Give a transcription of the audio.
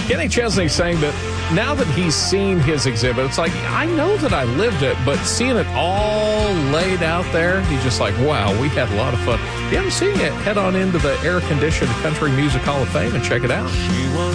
Kenny Chesney saying that now that he's seen his exhibit, it's like, I know that I lived it, but seeing it all laid out there, he's just like, wow, we had a lot of fun. If you haven't seen it, head on into the air-conditioned Country Music Hall of Fame and check it out.